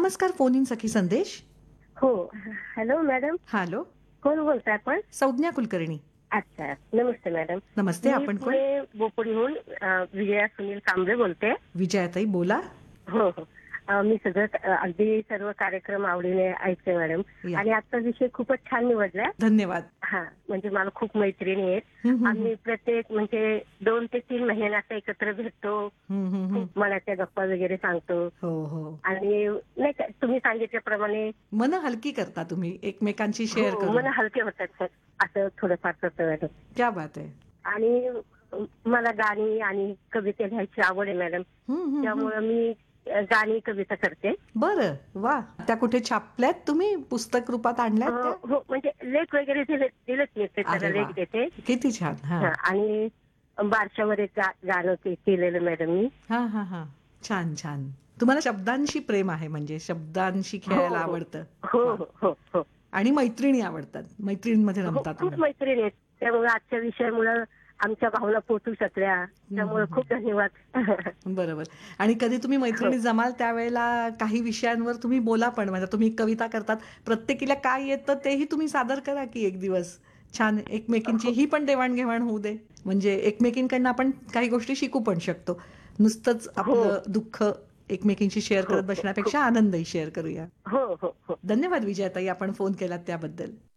नमस्कार, phone in सखी संदेश. हो. Hello madam. हॅलो, कोण बोलताय आपण? संज्ञा कुलकर्णी. अच्छा. नमस्ते मॅडम. नमस्ते, मी आपण कोण? पुणे बोपोडीहून विजया सुनील कांबळे बोलते. विजयाताई बोला. हो हो. मी सगळं अगदी सर्व कार्यक्रम आवडीने ऐकते मॅडम. या. आणि आजचा विषय खूपच छान निवडलाय. धन्यवाद. हा, म्हणजे मला खूप मैत्रिणी आहेत. हं, हं, हं. आम्ही प्रत्येक म्हणजे 2 ते 3 महिन्याला असं एकत्र भेटतो. हं, हं, हं. खूप मनाच्या गप्पा वगैरे सांगतो. हो हो, आणि नाही का तुम्ही सांगितल्याप्रमाणे मन हलकी करता तुम्ही एकमेकांची शेअर हो, करून. मन हलके होतात सर. असं थोडंफार करतो मॅडम. क्या बात आहे. आणि मला गाणी आणि कविता लिहायची आवड आहे मॅडम. हं, हं, हं. त्यामुळे मी गाणी कविता करते. बरं, वा. त्या कुठे छापल्यात तुम्ही? पुस्तक रूपात आणल्यात त्या? हो, म्हणजे लेख वगैरे दिलेत मी ते त्याला अरे वा, लेख देते. किती छान. हा आणि बारशावर एक गाणं केलेलं मॅडम मी. हा हा हा, छान छान. तुम्हाला शब्दांशी प्रेम आहे, म्हणजे शब्दांशी हो खेळायला हो आवडतं. हो वा. हो हो हो आणि मैत्रिणी आवडतात, मैत्रिणींमध्ये हो. रमता खूप तुम्ही. मैत्रिणी आहेत. त्यामुळे आजच्या विषयामुळे आमच्या भावना पोचू शकल्या. त्यामुळे खूप धन्यवाद. बरोबर. आणि कधी तुम्ही हो मैत्रिणी जमाल त्यावेळेला काही विषयांवर तुम्ही बोला पण, म्हणजे तुम्ही कविता करतात, प्रत्येकीला काय येतं तेही तुम्ही सादर करा की एक दिवस. छान एकमेकींची हो ही पण देवाणघेवाण होऊ दे, म्हणजे एकमेकींकडनं आपण काही गोष्टी शिकू पण शकतो. नुसतंच हो आपलं दुःख एकमेकींशी शेअर हो करत हो बसण्यापेक्षा आनंदही शेअर करूया. हो हो हो. धन्यवाद विजयाताई, आपण फोन केलात त्याबद्दल.